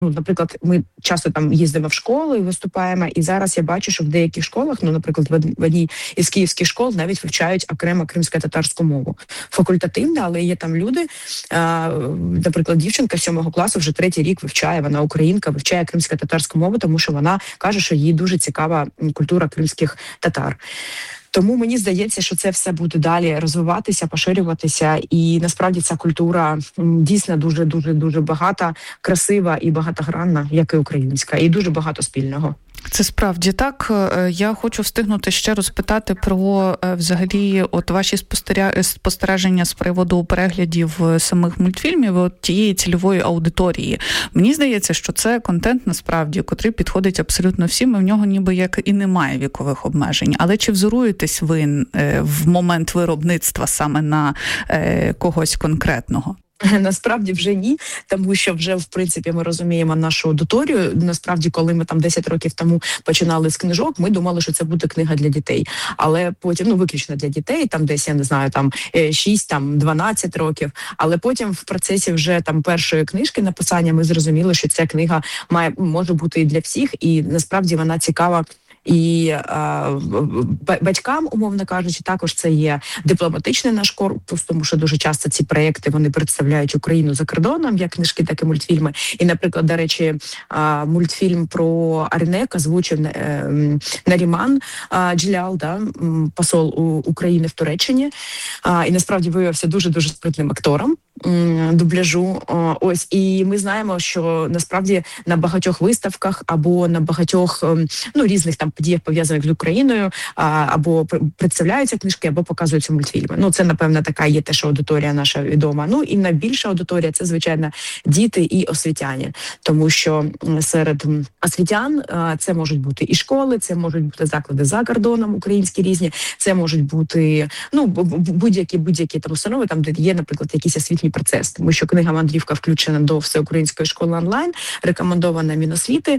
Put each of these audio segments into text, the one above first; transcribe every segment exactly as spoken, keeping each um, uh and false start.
Ну, наприклад, ми часто там їздимо в школи і виступаємо, і зараз я бачу, що в деяких школах, ну, наприклад, в одній із київських школ навіть вивчають окремо кримсько-татарську мову. Факультативно, але є там люди, а, наприклад, дівчинка сьомого класу вже третій рік вивчає, вона українка, вивчає кримсько-татарську мову, тому що вона каже, що їй дуже цікава культура кримських татар. Тому мені здається, що це все буде далі розвиватися, поширюватися, і насправді ця культура дійсно дуже-дуже-дуже багата, красива і багатогранна, як і українська, і дуже багато спільного. Це справді так. Я хочу встигнути ще розпитати про взагалі от ваші спостереження з приводу переглядів самих мультфільмів от тієї цільової аудиторії. Мені здається, що це контент насправді, котрий підходить абсолютно всім, і в нього ніби як і немає вікових обмежень. Але чи взоруєтесь ви в момент виробництва саме на когось конкретного? Насправді вже ні, тому що вже, в принципі, ми розуміємо нашу аудиторію. Насправді, коли ми там десять років тому починали з книжок, ми думали, що це буде книга для дітей. Але потім, ну, виключно для дітей, там десь, я не знаю, там шість, там дванадцять років. Але потім в процесі вже там першої книжки написання ми зрозуміли, що ця книга має, може бути і для всіх, і насправді вона цікава і а, батькам, умовно кажучи, також це є дипломатичний наш корпус, тому що дуже часто ці проєкти, вони представляють Україну за кордоном, як книжки, так і мультфільми. І, наприклад, до речі, а, мультфільм про Арнек озвучив Наріман Джилял, да, посол України в Туреччині, а, і насправді виявився дуже-дуже спритним актором дубляжу. Ось, і ми знаємо, що насправді на багатьох виставках або на багатьох, ну, різних там подіях, пов'язаних з Україною, або представляються книжки, або показуються мультфільми. Ну, це, напевно, така є теж аудиторія наша відома. Ну, і найбільша аудиторія – це, звичайно, діти і освітяни. Тому що серед освітян це можуть бути і школи, це можуть бути заклади за кордоном, українські різні, це можуть бути, ну, будь-які, будь-які там установи, там, де є, наприклад, якісь освітні процес. Тому що книга «Мандрівка» включена до Всеукраїнської школи онлайн, рекомендована Міносвіти.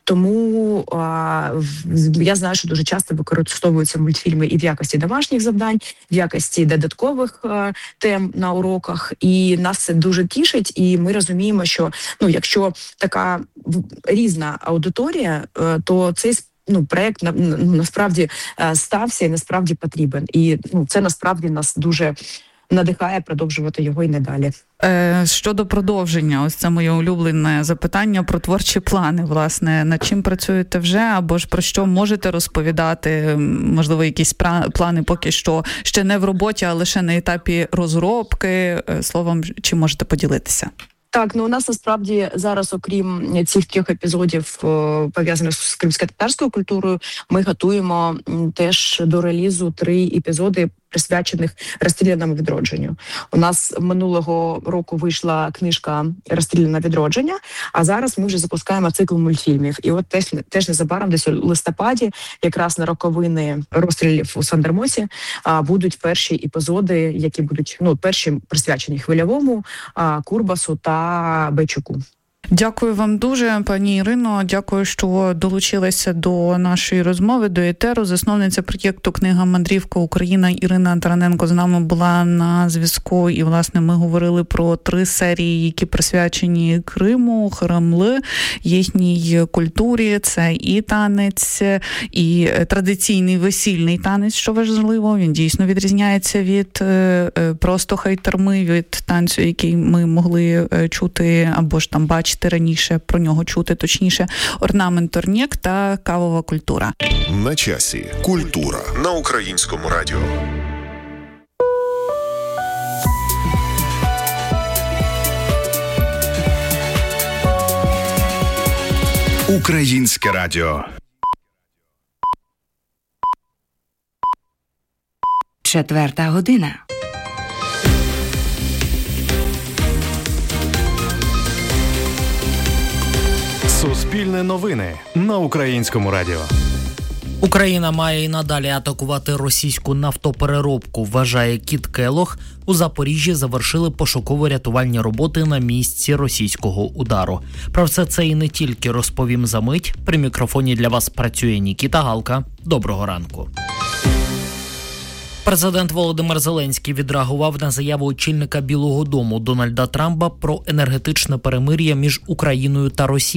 Тому а, я знаю, що дуже часто використовуються мультфільми і в якості домашніх завдань, в якості додаткових а, тем на уроках. І нас це дуже тішить, і ми розуміємо, що, ну, якщо така різна аудиторія, то цей ну, проєкт на, насправді стався і насправді потрібен. І, ну, це насправді нас дуже надихає продовжувати його і надалі. Е, щодо продовження, ось це моє улюблене запитання про творчі плани, власне. Над чим працюєте вже, або ж про що можете розповідати? Можливо, якісь плани поки що ще не в роботі, а лише на етапі розробки. Словом, чи можете поділитися? Так, ну у нас насправді зараз, окрім цих трьох епізодів, пов'язаних з кримсько-татарською культурою, ми готуємо теж до релізу три епізоди, присвячених розстріляному відродженню. У нас минулого року вийшла книжка «Розстріляне відродження», а зараз ми вже запускаємо цикл мультфільмів. І от теж, теж незабаром, десь у листопаді, якраз на роковини розстрілів у Сандермосі, будуть перші епізоди, які будуть, ну, перші присвячені Хвильовому, Курбасу та Бойчуку. Дякую вам дуже, пані Ірино. Дякую, що долучилися до нашої розмови, до етеру. Засновниця проєкту «Книга Мандрівка Україна» Ірина Тараненко з нами була на зв'язку. І, власне, ми говорили про три серії, які присвячені Криму, Харамли, їхній культурі. Це і танець, і традиційний весільний танець, що важливо. Він дійсно відрізняється від просто хайтарми, від танцю, який ми могли чути або ж там бачити раніше, про нього чути, точніше, орнамент Орнєк та кавова культура. На часі. Культура на Українському радіо. Українське радіо. Четверта година. Суспільне новини на Українському радіо. Україна має і надалі атакувати російську нафтопереробку, вважає Кіт Келлог. У Запоріжжі завершили пошуково-рятувальні роботи на місці російського удару. Про все це і не тільки розповім за мить. При мікрофоні для вас працює Нікіта Галка. Доброго ранку. Президент Володимир Зеленський відреагував на заяву очільника Білого дому Дональда Трампа про енергетичне перемир'я між Україною та Росією.